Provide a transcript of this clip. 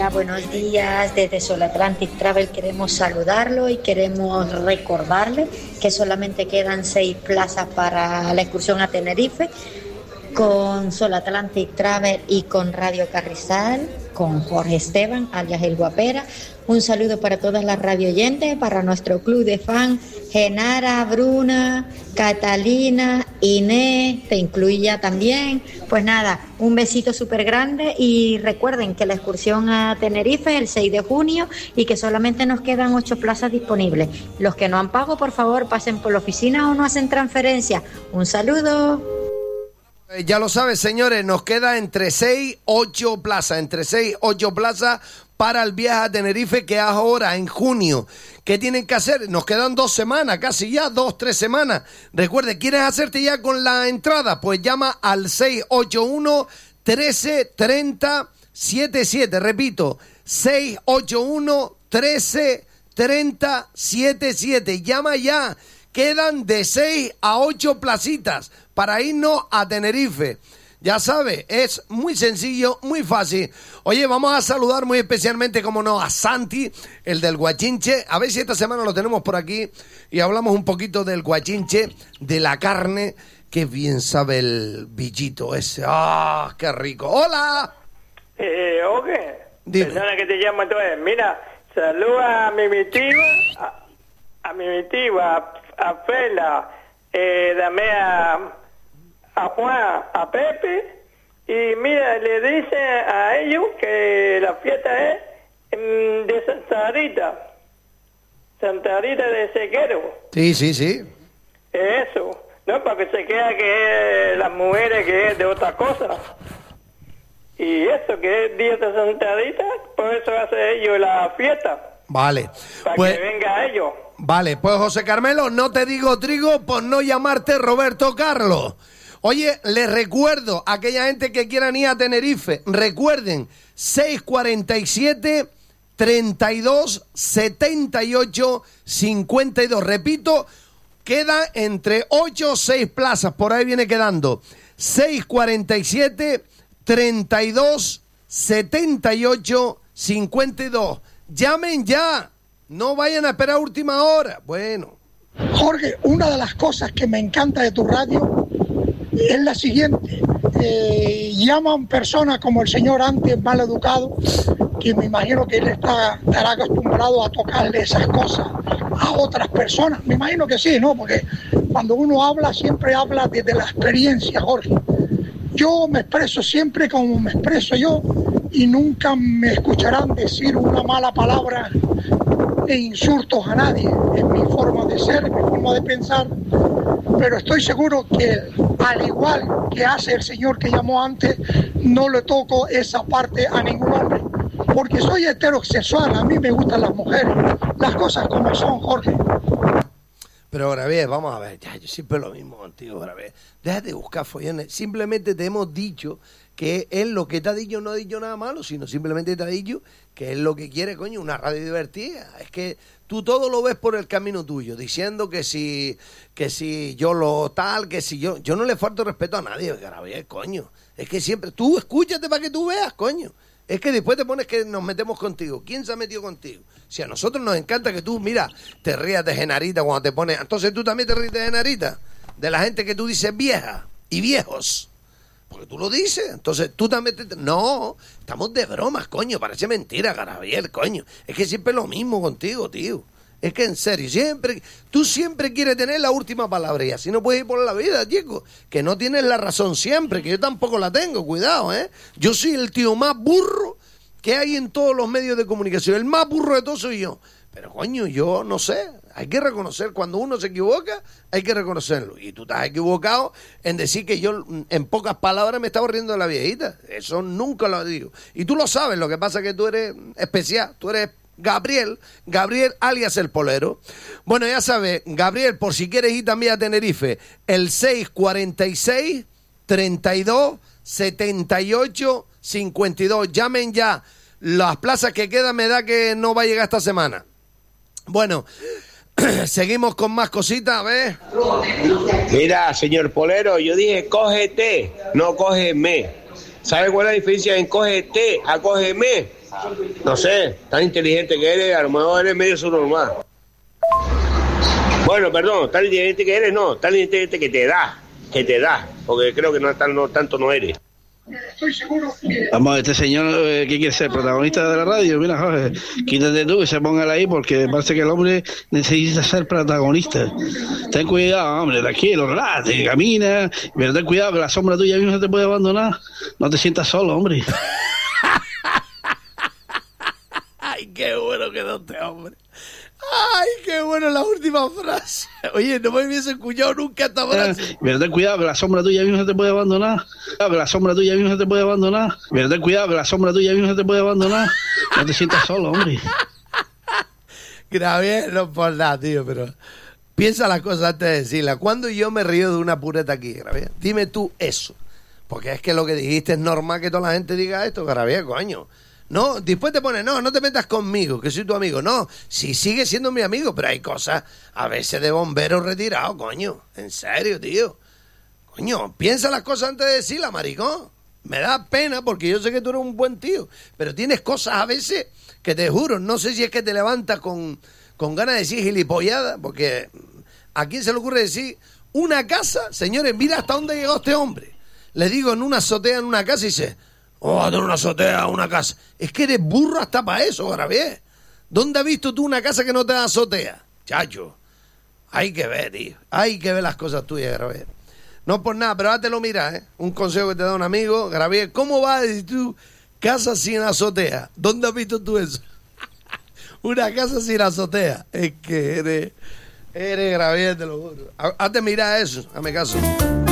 Hola, buenos días. Desde Sol Atlantic Travel queremos saludarlo y queremos recordarle que solamente quedan 6 plazas para la excursión a Tenerife con Sol Atlantic Travel y con Radio Carrizal, con Jorge Esteban, alias El Guapera. Un saludo para todas las radio oyentes, para nuestro club de fan, Genara, Bruna, Catalina, Inés, te incluía también. Pues nada, un besito súper grande y recuerden que la excursión a Tenerife es el 6 de junio y que solamente nos quedan 8 plazas disponibles. Los que no han pago, por favor, pasen por la oficina o no hacen transferencia. Un saludo. Ya lo sabes, señores, nos queda entre 6 8 plazas, para el viaje a Tenerife, que es ahora en junio. ¿Qué tienen que hacer? Nos quedan 2 semanas, casi ya, 3 semanas. Recuerde, ¿quieres hacerte ya con la entrada? Pues llama al 681-1330-77. Repito, 681-1330-77. Llama ya. Quedan de 6 a 8 placitas para irnos a Tenerife. Ya sabes, es muy sencillo, muy fácil. Oye, vamos a saludar muy especialmente, como no, a Santi, el del Guachinche. A ver si esta semana lo tenemos por aquí y hablamos un poquito del Guachinche, de la carne. Qué bien sabe el bichito ese. ¡Ah, qué rico! ¡Hola! Oye, dime. Persona que te llama entonces. Mira, saluda a mi tía, a Fela, dame a Juan, a Pepe, y mira, le dice a ellos que la fiesta es de Santa Rita de Sequero. Sí. Eso, no, para que se queda que es las mujeres que es de otra cosa. Y eso, que es día de Santa Rita, por eso hace ellos la fiesta. Vale. Para pues, que venga ellos. Vale, pues José Carmelo, no te digo trigo por no llamarte Roberto Carlos. Oye, les recuerdo a aquella gente que quieran ir a Tenerife, recuerden, 647 32 78 52. Repito, queda entre 8 o 6 plazas, por ahí viene quedando. 647 32 78 52. Llamen ya, no vayan a esperar última hora. Bueno. Jorge, una de las cosas que me encanta de tu radio es la siguiente. Llaman personas como el señor antes mal educado, que me imagino que él estará acostumbrado a tocarle esas cosas a otras personas. Me imagino que sí, ¿no? Porque cuando uno habla, siempre habla desde la experiencia, Jorge. Yo me expreso siempre como me expreso yo y nunca me escucharán decir una mala palabra e insultos a nadie. Es mi forma de ser, mi forma de pensar, pero estoy seguro que al igual que hace el señor que llamó antes, no le toco esa parte a ningún hombre, porque soy heterosexual, a mí me gustan las mujeres, las cosas como son, Jorge. Pero Gravier, vamos a ver, ya, yo siempre lo mismo contigo, Gravier. Déjate de buscar follones. Simplemente te hemos dicho que él lo que te ha dicho no ha dicho nada malo, sino simplemente te ha dicho que es lo que quiere, coño, una radio divertida. Es que tú todo lo ves por el camino tuyo, diciendo que si yo lo tal, que si yo no le falto respeto a nadie, Gravier, coño. Es que siempre, tú escúchate para que tú veas, coño. Es que después te pones que nos metemos contigo. ¿Quién se ha metido contigo? Si a nosotros nos encanta que tú, mira, te rías de Genarita cuando te pones... Entonces tú también te ríes de Genarita. De la gente que tú dices vieja y viejos. Porque tú lo dices. Entonces tú también No, estamos de bromas, coño. Parece mentira, Gravier, coño. Es que siempre es lo mismo contigo, tío. Es que en serio, tú siempre quieres tener la última palabra y así no puedes ir por la vida, chico. Que no tienes la razón siempre, que yo tampoco la tengo, cuidado, ¿eh? Yo soy el tío más burro que hay en todos los medios de comunicación. El más burro de todos soy yo. Pero, coño, yo no sé. Hay que reconocer, cuando uno se equivoca, hay que reconocerlo. Y tú estás equivocado en decir que yo, en pocas palabras, me estaba riendo de la viejita. Eso nunca lo digo. Y tú lo sabes, lo que pasa es que tú eres especial, tú eres... Gabriel alias el Polero. Bueno, ya sabes, Gabriel, por si quieres ir también a Tenerife, el 646 32 78 52. Llamen ya. Las plazas que quedan me da que no va a llegar esta semana. Bueno, seguimos con más cositas, a ver. Mira, señor Polero, yo dije cógete, no cógeme. ¿Sabe cuál es la diferencia en cógete a cógeme? No sé, tan inteligente que eres, a lo mejor eres medio subnormal. Bueno, perdón, tan inteligente que eres, no, tan inteligente que te da, porque creo que tanto no eres. Vamos, este señor que quiere ser protagonista de la radio, mira, Jorge, quítate tú y se ponga ahí porque parece que el hombre necesita ser protagonista. Ten cuidado, hombre, tranquilo, relájate, camina, pero ten cuidado que la sombra tuya misma te puede abandonar. No te sientas solo, hombre. Ay, qué bueno quedó este hombre. Ay, qué bueno la última frase. Oye, no me hubiese escuchado nunca esta frase. Pero ten cuidado que la sombra tuya misma te puede abandonar. Que la sombra tuya misma te puede abandonar. Pero ten cuidado que la sombra tuya misma te puede abandonar. No te sientas solo, hombre. Grabé, no por nada, tío, pero piensa las cosas antes de decirlas. ¿Cuándo yo me río de una pureta aquí, Grabé? Dime tú eso. Porque es que lo que dijiste es normal que toda la gente diga esto, Grabé, coño. No, después te pone, no te metas conmigo, que soy tu amigo. No, sí sigue siendo mi amigo, pero hay cosas a veces de bombero retirado, coño. En serio, tío. Coño, piensa las cosas antes de decirlas, maricón. Me da pena porque yo sé que tú eres un buen tío, pero tienes cosas a veces que te juro, no sé si es que te levantas con ganas de decir gilipollada, porque ¿a quién se le ocurre decir una casa? Señores, mira hasta dónde llegó este hombre. Le digo en una azotea, en una casa y dice... Oh, a tener una azotea, una casa. Es que eres burro hasta para eso, Grabé. ¿Dónde has visto tú una casa que no te da azotea? Chacho, hay que ver, tío. Hay que ver las cosas tuyas, Grabé. No por nada, pero ahora te lo miras, ¿eh? Un consejo que te da un amigo, Grabé. ¿Cómo vas a decir tú casa sin azotea? ¿Dónde has visto tú eso? Una casa sin azotea. Es que eres Grabé, te lo juro. Hazte mirar eso, hazme caso.